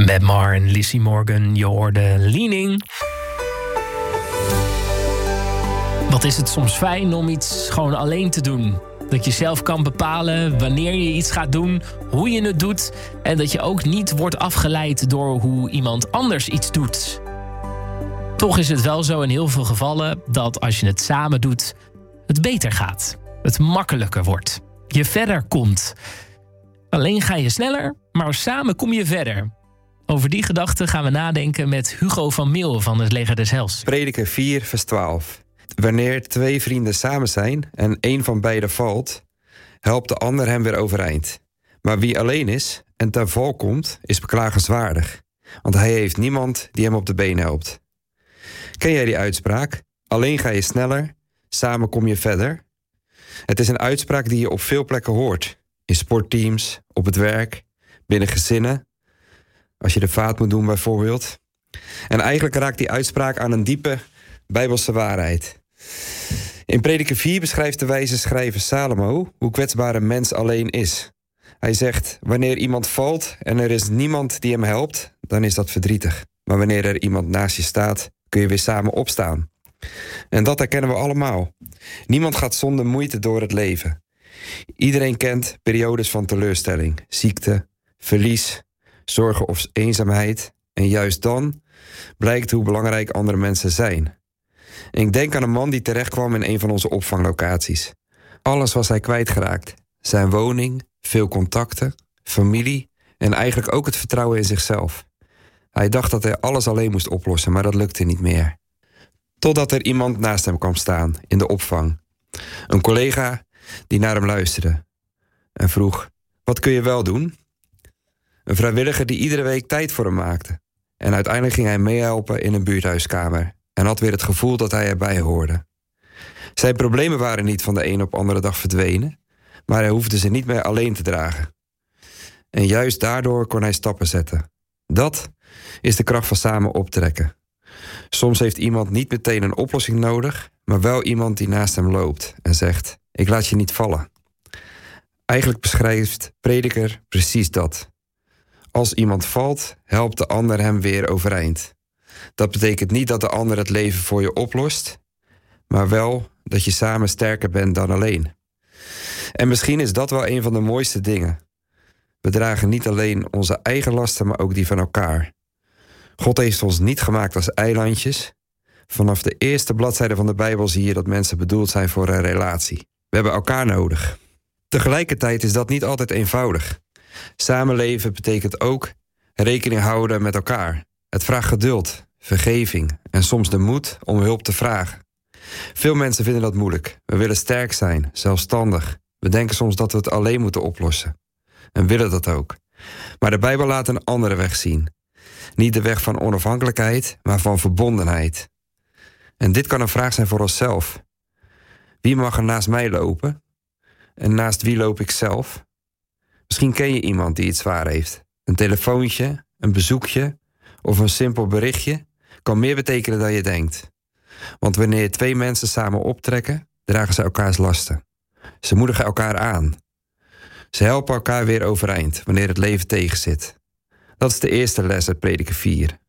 Met Mar en Lizzie Morgan, je hoorde Leaning. Wat is het soms fijn om iets gewoon alleen te doen. Dat je zelf kan bepalen wanneer je iets gaat doen, hoe je het doet. En dat je ook niet wordt afgeleid door hoe iemand anders iets doet. Toch is het wel zo in heel veel gevallen dat als je het samen doet, het beter gaat. Het makkelijker wordt. Je verder komt. Alleen ga je sneller, maar samen kom je verder. Over die gedachte gaan we nadenken met Hugo van Meel van het Leger des Heils. Prediker 4, vers 12. Wanneer 2 vrienden samen zijn en één van beiden valt, helpt de ander hem weer overeind. Maar wie alleen is en ten val komt, is beklagenswaardig. Want hij heeft niemand die hem op de been helpt. Ken jij die uitspraak? Alleen ga je sneller, samen kom je verder. Het is een uitspraak die je op veel plekken hoort. In sportteams, op het werk, binnen gezinnen. Als je de vaat moet doen bijvoorbeeld. En eigenlijk raakt die uitspraak aan een diepe Bijbelse waarheid. In Prediker 4 beschrijft de wijze schrijver Salomo hoe kwetsbaar een mens alleen is. Hij zegt, wanneer iemand valt en er is niemand die hem helpt, dan is dat verdrietig. Maar wanneer er iemand naast je staat, kun je weer samen opstaan. En dat herkennen we allemaal. Niemand gaat zonder moeite door het leven. Iedereen kent periodes van teleurstelling, ziekte, verlies, zorgen of eenzaamheid. En juist dan blijkt hoe belangrijk andere mensen zijn. En ik denk aan een man die terechtkwam in een van onze opvanglocaties. Alles was hij kwijtgeraakt. Zijn woning, veel contacten, familie en eigenlijk ook het vertrouwen in zichzelf. Hij dacht dat hij alles alleen moest oplossen, maar dat lukte niet meer. Totdat er iemand naast hem kwam staan in de opvang. Een collega die naar hem luisterde en vroeg, wat kun je wel doen? Een vrijwilliger die iedere week tijd voor hem maakte. En uiteindelijk ging hij meehelpen in een buurthuiskamer en had weer het gevoel dat hij erbij hoorde. Zijn problemen waren niet van de een op andere dag verdwenen, maar hij hoefde ze niet meer alleen te dragen. En juist daardoor kon hij stappen zetten. Dat is de kracht van samen optrekken. Soms heeft iemand niet meteen een oplossing nodig, maar wel iemand die naast hem loopt en zegt, ik laat je niet vallen. Eigenlijk beschrijft Prediker precies dat. Als iemand valt, helpt de ander hem weer overeind. Dat betekent niet dat de ander het leven voor je oplost, maar wel dat je samen sterker bent dan alleen. En misschien is dat wel een van de mooiste dingen. We dragen niet alleen onze eigen lasten, maar ook die van elkaar. God heeft ons niet gemaakt als eilandjes. Vanaf de eerste bladzijde van de Bijbel zie je dat mensen bedoeld zijn voor een relatie. We hebben elkaar nodig. Tegelijkertijd is dat niet altijd eenvoudig. Samenleven betekent ook rekening houden met elkaar. Het vraagt geduld, vergeving en soms de moed om hulp te vragen. Veel mensen vinden dat moeilijk. We willen sterk zijn, zelfstandig. We denken soms dat we het alleen moeten oplossen. En willen dat ook. Maar de Bijbel laat een andere weg zien. Niet de weg van onafhankelijkheid, maar van verbondenheid. En dit kan een vraag zijn voor onszelf. Wie mag er naast mij lopen? En naast wie loop ik zelf? Misschien ken je iemand die het zwaar heeft. Een telefoontje, een bezoekje of een simpel berichtje kan meer betekenen dan je denkt. Want wanneer 2 mensen samen optrekken, dragen ze elkaars lasten. Ze moedigen elkaar aan. Ze helpen elkaar weer overeind wanneer het leven tegenzit. Dat is de eerste les uit Prediker 4.